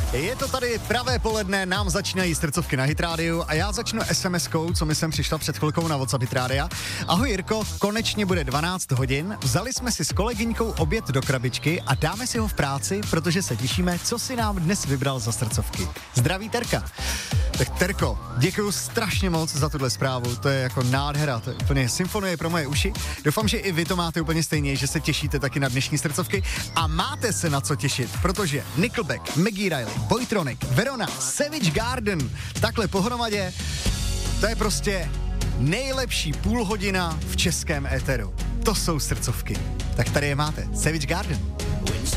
Je to tady pravé poledne, nám začínají srdcovky na Hit Radio a já začnu SMS-kou, co mi sem přišla před chvilkou na WhatsApp Hit Radia. Ahoj Jirko, konečně bude 12 hodin, vzali jsme si s kolegyňkou oběd do krabičky a dáme si ho v práci, protože se těšíme, co si nám dnes vybral za srdcovky. Zdraví Terka. Tak Terko, děkuju strašně moc za tuhle zprávu, to je jako nádhera, to je úplně symfonie pro moje uši. Doufám, že i vy to máte úplně stejně, že se těšíte taky na dnešní srdcovky a máte se na co těšit, protože Nickelback, Maggie Riley, Boytronic, Verona, Savage Garden, takhle pohromadě, to je prostě nejlepší půl hodina v českém éteru. To jsou srdcovky. Tak tady je máte, Savage Garden.